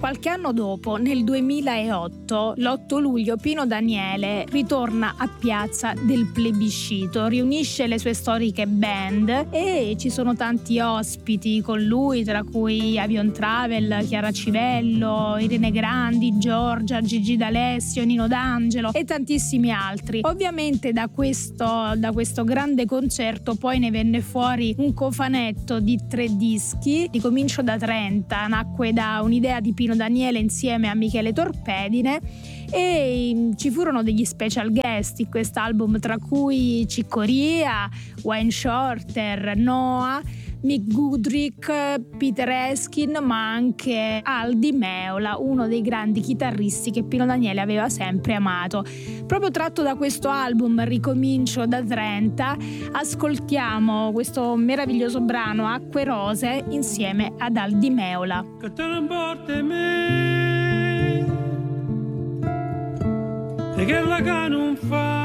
Qualche anno dopo, nel 2008, l'8 luglio, Pino Daniele ritorna a Piazza del Plebiscito, riunisce le sue storiche band e ci sono tanti ospiti con lui, tra cui Avion Travel, Chiara Civello, Irene Grandi, Giorgia, Gigi D'Alessio, Nino D'Angelo e tantissimi altri. Ovviamente da questo grande concerto poi ne venne fuori un cofanetto di 3 dischi. Ricomincio da 30, nacque da un'idea di Pino Daniele insieme a Michele Torpedine e ci furono degli special guest in quest'album, tra cui Ciccoria, Wayne Shorter, Noah, Mick Goodrick, Peter Eskin, ma anche Al Di Meola, uno dei grandi chitarristi che Pino Daniele aveva sempre amato. Proprio tratto da questo album Ricomincio da 30, ascoltiamo questo meraviglioso brano Acque Rose insieme ad Al Di Meola. Che te ne importa me e che la che non fa